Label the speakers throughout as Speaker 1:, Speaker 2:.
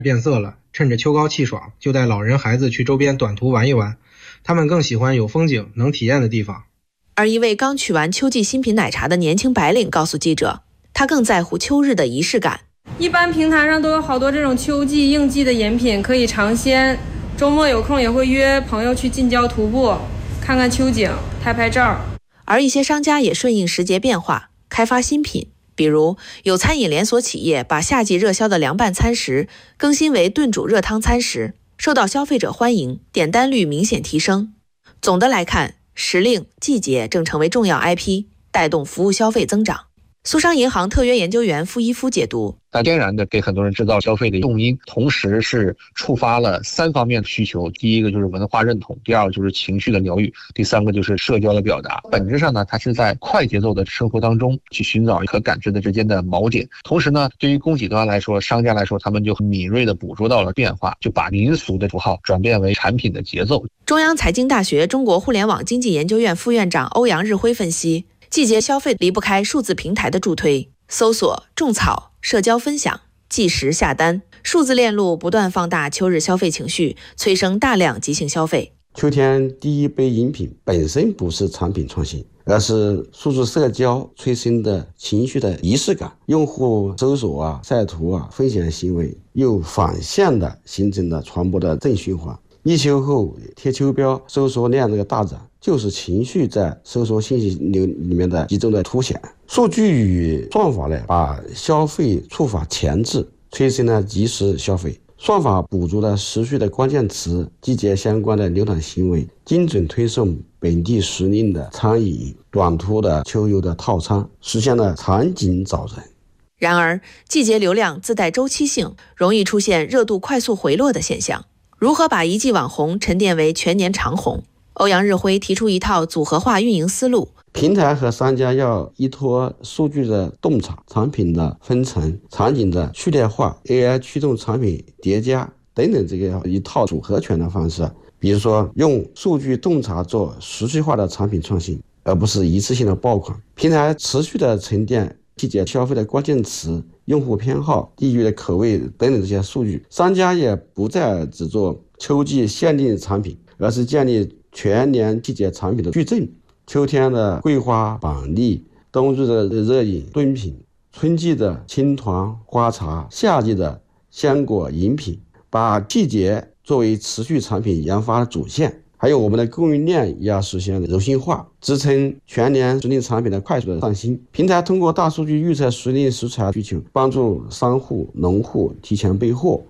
Speaker 1: 变色了，趁着秋高气爽，就带老人孩子去周边短途玩一玩。他们更喜欢有风景、能体验的地方。
Speaker 2: 而一位刚取完秋季新品奶茶的年轻白领告诉记者，他更在乎秋日的仪式感。
Speaker 3: 一般平台上都有好多这种秋季应季的饮品可以尝鲜，周末有空也会约朋友去近郊徒步，看看秋景，拍拍照。
Speaker 2: 而一些商家也顺应时节变化，开发新品。比如有餐饮连锁企业把夏季热销的凉拌餐食更新为炖煮热汤餐食，受到消费者欢迎，点单率明显提升。总的来看，时令、季节正成为重要 IP， 带动服务消费增长。苏商银行特约研究员付一夫解读，
Speaker 4: 它天然的给很多人制造消费的动因，同时是触发了3方面的需求。第一个就是文化认同，第二个就是情绪的疗愈，第3个就是社交的表达。本质上呢，它是在快节奏的生活当中去寻找和感知的之间的锚点。同时呢，对于供给端来说，商家来说，他们就很敏锐地捕捉到了变化，就把民俗的符号转变为产品的节奏。
Speaker 2: 中央财经大学中国互联网经济研究院副院长欧阳日辉分析，季节消费离不开数字平台的助推，搜索、种草、社交分享、即时下单，数字链路不断放大秋日消费情绪，催生大量即兴消费。
Speaker 5: 秋天第一杯饮品本身不是产品创新，而是数字社交催生的情绪的仪式感。用户搜索晒图分享行为又反向的形成了传播的正循环。立秋后贴秋标，搜索量这个大涨，就是情绪在搜索信息流里面的集中的凸显。数据与算法呢，把消费触发前置，催生了即时消费。算法捕捉了时序的关键词、季节相关的浏览行为，精准推送本地时令的餐饮、短途的秋游的套餐，实现了场景找人。
Speaker 2: 然而，季节流量自带周期性，容易出现热度快速回落的现象。如何把一季网红沉淀为全年长红？欧阳日辉提出一套组合化运营思路。
Speaker 5: 平台和商家要依托数据的洞察、产品的分层、场景的序列化、AI 驱动产品叠加等等，这个一套组合拳的方式。比如说，用数据洞察做持续化的产品创新，而不是一次性的爆款。平台持续的沉淀季节消费的关键词、用户偏好、地域的口味等等这些数据，商家也不再只做秋季限定产品，而是建立全年季节产品的矩阵。秋天的桂花板栗，冬日的热饮炖品，春季的青团花茶，夏季的鲜果饮品，把季节作为持续产品研发的主线。还有我们的供应链也要实现柔性化，支撑全年时令产品的快速的上新。平台通过大数据预测时令食材需求，帮助商户、农户提前备货。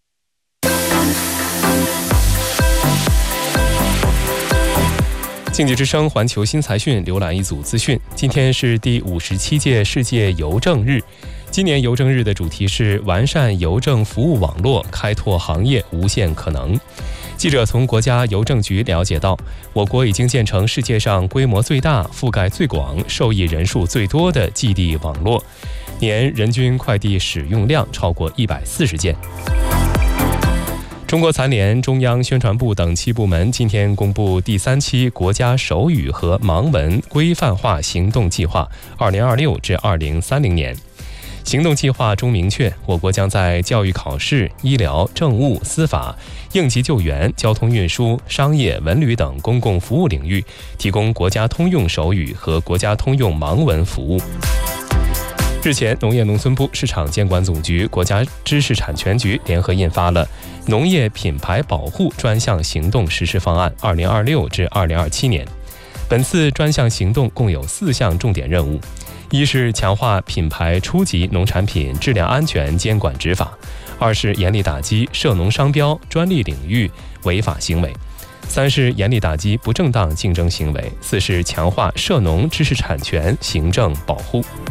Speaker 6: 经济之声环球新财讯浏览一组资讯。今天是第57届世界邮政日，今年邮政日的主题是完善邮政服务网络，开拓行业无限可能。记者从国家邮政局了解到，我国已经建成世界上规模最大、覆盖最广、受益人数最多的寄递网络，年人均快递使用量超过140件。中国残联、中央宣传部等7部门今天公布第3期国家手语和盲文规范化行动计划2026至2030年。行动计划中明确，我国将在教育考试、医疗、政务、司法、应急救援、交通运输、商业、文旅等公共服务领域提供国家通用手语和国家通用盲文服务。日前，农业农村部市场监管总局、国家知识产权局联合印发了《农业品牌保护专项行动实施方案（2026至2027年）。本次专项行动共有4项重点任务：一是强化品牌初级农产品质量安全监管执法；二是严厉打击涉农商标、专利领域违法行为；三是严厉打击不正当竞争行为；四是强化涉农知识产权行政保护。